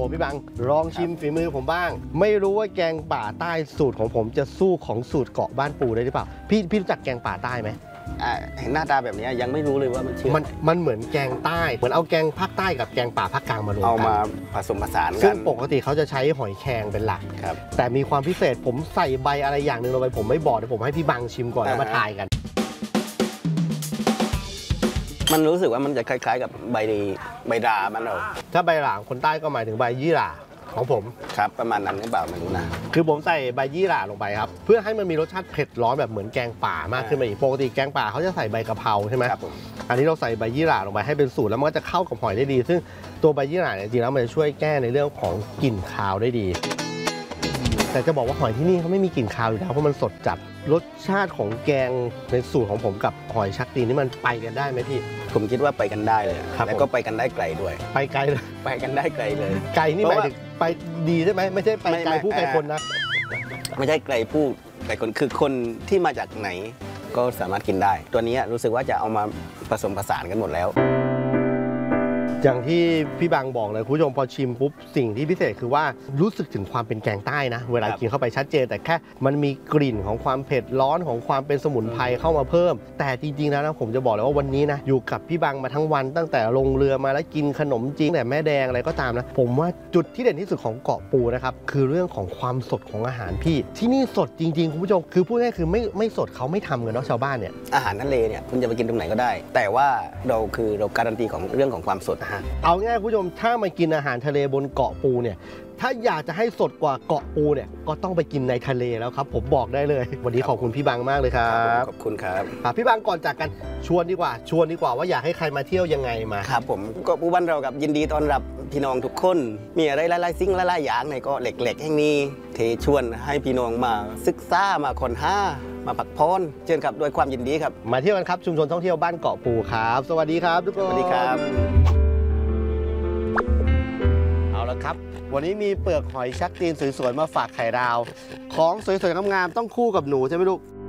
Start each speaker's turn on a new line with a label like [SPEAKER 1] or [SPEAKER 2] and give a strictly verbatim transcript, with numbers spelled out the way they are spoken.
[SPEAKER 1] พี่บังลองชิมฝีมือผมบ้างไม่รู้ว่าแกงป่าใต้สูตรของผมจะสู้ของสูตรเกาะบ้านปูได้หรือเปล่าพี่พี่รู้จักแกงป่าใต้ไหม
[SPEAKER 2] เห็นหน้าตาแบบนี้ยังไม่รู้เลยว่ามันชื่อ
[SPEAKER 1] มันมันเหมือนแกงใต้เหมือนเอาแกงภาคใต้กับแกงป่าภาคกลางมารวมกัน
[SPEAKER 2] เอามาผสมผสานกัน
[SPEAKER 1] ซึ่งปกติเขาจะใช้หอยแครงเป็นหลัก
[SPEAKER 2] ครับ
[SPEAKER 1] แต่มีความพิเศษผมใส่ใบอะไรอย่างหนึ่งลงไปผมไม่บอกเดี๋ยวผมให้พี่บังชิมก่อนแล้วมาทายกัน
[SPEAKER 2] มันรู้สึกว่ามันจะคล้ายๆ กับใบใบดาบ้านเรา
[SPEAKER 1] ถ้าใบหลางคนใต้ก็หมายถึงใบยี่หร่าของผม
[SPEAKER 2] ครับประมาณนั้นหรือเปล่าไม่รู้นะ
[SPEAKER 1] คือผมใส่ใบยี่หร่าลงไปครับเพื่อให้มันมีรสชาติเผ็ดร้อนแบบเหมือนแกงป่ามากขึ้นมาอีกปกติแกงป่าเขาจะใส่ใบกะเพราใช่ไหม
[SPEAKER 2] ครับผม
[SPEAKER 1] อันนี้เราใส่ใบยี่หร่าลงไปให้เป็นสูตรแล้วมันก็จะเข้ากับหอยได้ดีซึ่งตัวใบยี่หร่าเนี่ยจริงแล้วมันจะช่วยแก้ในเรื่องของกลิ่นคาวได้ดีแต่จะบอกว่าหอยที่นี่เขาไม่มีกลิ่นคาวอยู่แล้วเพราะมันสดจัดรสชาติของแกงในสูตรของผมกับหอยชักตีนนี่มันไปกันได้ไหมพี่
[SPEAKER 2] ผมคิดว่าไปกันได้เลยแล้วก็ไปกันได้ไกลด้วย
[SPEAKER 1] ไปไกลเลย
[SPEAKER 2] ไปกันได้ไกลเลย
[SPEAKER 1] ไกลนี่หมายถึงไปดีใช่ไหมไม่ใช่ไปไกลผู้ไกลคนนะ
[SPEAKER 2] ไม่ใช่ไกลผู้ไกลคนคือคนที่มาจากไหนก็สามารถกินได้ตัวนี้รู้สึกว่าจะเอามาผสมผสานกันหมดแล้ว
[SPEAKER 1] อย่างที่พี่บางบอกเลยคุณผู้ชมพอชิมปุ๊บสิ่งที่พิเศษคือว่ารู้สึกถึงความเป็นแกงใต้นะเวลากินเข้าไปชัดเจนแต่แค่มันมีกลิ่นของความเผ็ดร้อนของความเป็นสมุนไพรเข้ามาเพิ่มแต่จริงๆแล้วนะผมจะบอกเลยว่าวันนี้นะอยู่กับพี่บางมาทั้งวันตั้งแต่ลงเรือมาแล้วกินขนมจีนแต่แม่แดงอะไรก็ตามนะผมว่าจุดที่เด่นที่สุดของเกาะปูนะครับคือเรื่องของความสดของอาหารพี่ที่นี่สดจริงๆคุณผู้ชมคือพูดง่ายคือไม่ไม่สดเขาไม่ทำกันเนาะชาวบ้านเนี่ย
[SPEAKER 2] อาหารทะเลเนี่ยคุณจะไปกินตรงไหนก็ได้แต่ว่าเราคือเราการันตีของเรื่องของความสด
[SPEAKER 1] เอาง่ายคุณผู้ชมถ้ามากินอาหารทะเลบนเกาะปูเนี่ยถ้าอยากจะให้สดกว่าเกาะปูเนี่ยก็ต้องไปกินในทะเลแล้วครับผมบอกได้เลยวันนี้ขอบคุณพี่บังมากเลยครับ
[SPEAKER 2] ขอบคุณครับ
[SPEAKER 1] พี่บังก่อนจากกันชวนดีกว่าชวนดีกว่าว่าอยากให้ใครมาเที่ยวยังไงมา
[SPEAKER 2] ครับผมเกาะปูบ้านเรากับยินดีต้อนรับพี่น้องทุกคนมีอะไรหลายๆสิ่งหลายๆอย่างในเกาะเหล็กๆแห่งนี้เทชวนให้พี่น้องมาศึกษามาค้นหามาพักผ่อนเชิญครับด้วยความยินดีครับ
[SPEAKER 1] มาเที่ยวกันครับชุมชนท่องเที่ยวบ้านเกาะปูครับสวัสดีครับทุกคน
[SPEAKER 2] สวัสดีครับ
[SPEAKER 1] เอาละครับวันนี้มีเปลือกหอยชักตีนสวยๆมาฝากไข่ดาวของสวยๆงามๆต้องคู่กับหนูใช่ไหมลูก